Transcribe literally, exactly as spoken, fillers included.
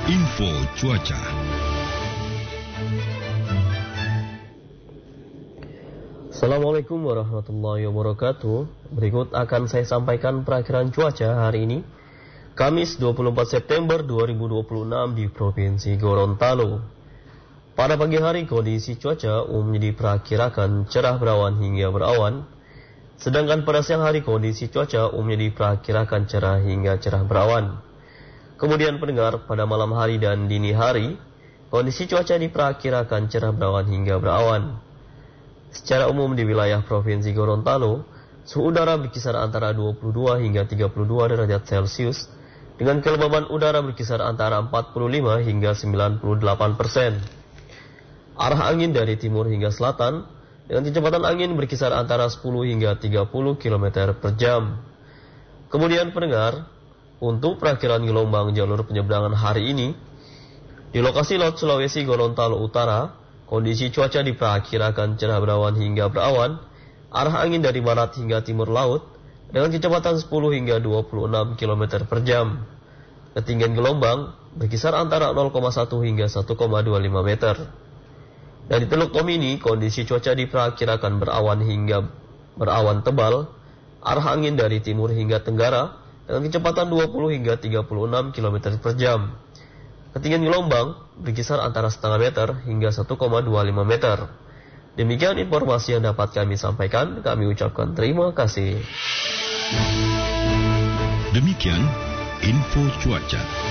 Info cuaca. Assalamualaikum warahmatullahi wabarakatuh. Berikut akan saya sampaikan perakiraan cuaca hari ini, Kamis dua puluh empat September dua ribu dua puluh enam di Provinsi Gorontalo. Pada pagi hari kondisi cuaca umumnya diperkirakan cerah berawan hingga berawan. Sedangkan pada siang hari kondisi cuaca umumnya diperkirakan cerah hingga cerah berawan. Kemudian pendengar, pada malam hari dan dini hari, kondisi cuaca diperkirakan cerah berawan hingga berawan. Secara umum di wilayah Provinsi Gorontalo, suhu udara berkisar antara dua puluh dua hingga tiga puluh dua derajat Celcius, dengan kelembaban udara berkisar antara empat puluh lima hingga sembilan puluh delapan persen. Arah angin dari timur hingga selatan, dengan kecepatan angin berkisar antara sepuluh hingga tiga puluh kilometer per jam. Kemudian pendengar, untuk perakiraan gelombang jalur penyeberangan hari ini, di lokasi Laut Sulawesi Gorontalo Utara, kondisi cuaca diperkirakan cerah berawan hingga berawan, arah angin dari barat hingga timur laut, dengan kecepatan sepuluh hingga dua puluh enam kilometer per jam. Ketinggian gelombang berkisar antara nol koma satu hingga satu koma dua lima meter. Dan di Teluk Tomini, kondisi cuaca diperkirakan berawan hingga berawan tebal, arah angin dari timur hingga tenggara, dengan kecepatan dua puluh hingga tiga puluh enam kilometer per jam. Ketinggian gelombang berkisar antara setengah meter hingga satu koma dua lima meter. Demikian informasi yang dapat kami sampaikan. Kami ucapkan terima kasih. Demikian info cuaca.